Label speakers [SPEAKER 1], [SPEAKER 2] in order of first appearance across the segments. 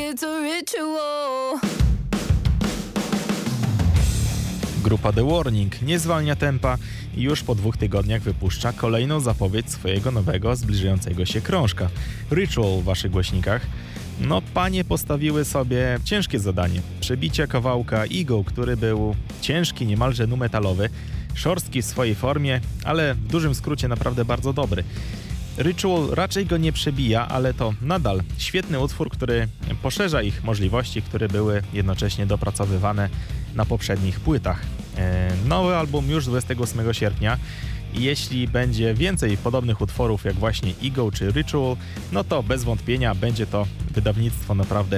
[SPEAKER 1] it's a ritual.
[SPEAKER 2] Grupa The Warning nie zwalnia tempa i już po 2 tygodniach wypuszcza kolejną zapowiedź swojego nowego, zbliżającego się krążka. Ritual w waszych głośnikach. No, panie postawiły sobie ciężkie zadanie. Przebicie kawałka Ego, który był ciężki, niemalże nu-metalowy, szorstki w swojej formie, ale w dużym skrócie naprawdę bardzo dobry. Ritual raczej go nie przebija, ale to nadal świetny utwór, który poszerza ich możliwości, które były jednocześnie dopracowywane na poprzednich płytach. Nowy album już 28 sierpnia i jeśli będzie więcej podobnych utworów jak właśnie Ego czy Ritual, no to bez wątpienia będzie to wydawnictwo naprawdę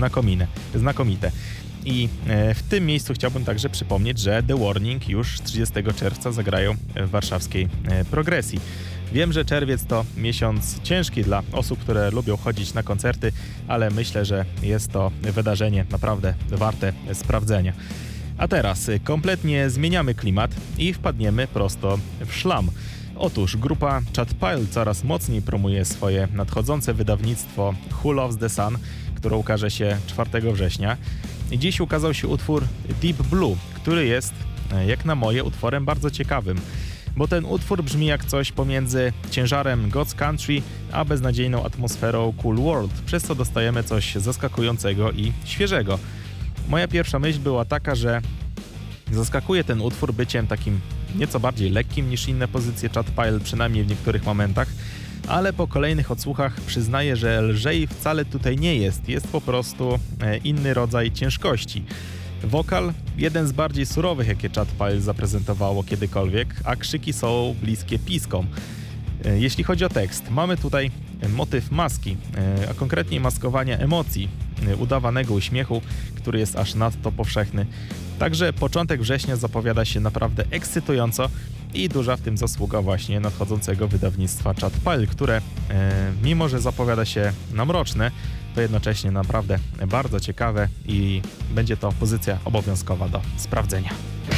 [SPEAKER 2] znakomite. I w tym miejscu chciałbym także przypomnieć, że The Warning już 30 czerwca zagrają w warszawskiej Progresji. Wiem, że czerwiec to miesiąc ciężki dla osób, które lubią chodzić na koncerty, ale myślę, że jest to wydarzenie naprawdę warte sprawdzenia. A teraz kompletnie zmieniamy klimat i wpadniemy prosto w szlam. Otóż grupa Chad Pile coraz mocniej promuje swoje nadchodzące wydawnictwo Who Loves the Sun, które ukaże się 4 września. I dziś ukazał się utwór Deep Blue, który jest, jak na moje, utworem bardzo ciekawym, bo ten utwór brzmi jak coś pomiędzy ciężarem God's Country a beznadziejną atmosferą Cool World, przez co dostajemy coś zaskakującego i świeżego. Moja pierwsza myśl była taka, że zaskakuje ten utwór byciem takim nieco bardziej lekkim niż inne pozycje Chad Pile, przynajmniej w niektórych momentach, ale po kolejnych odsłuchach przyznaję, że lżej wcale tutaj nie jest. Jest po prostu inny rodzaj ciężkości. Wokal jeden z bardziej surowych, jakie Chad Pile zaprezentowało kiedykolwiek, a krzyki są bliskie piskom. Jeśli chodzi o tekst, mamy tutaj motyw maski, a konkretniej maskowania emocji, udawanego uśmiechu, który jest aż nadto powszechny. Także początek września zapowiada się naprawdę ekscytująco i duża w tym zasługa właśnie nadchodzącego wydawnictwa Chad Pile, które mimo, że zapowiada się na mroczne, to jednocześnie naprawdę bardzo ciekawe i będzie to pozycja obowiązkowa do sprawdzenia.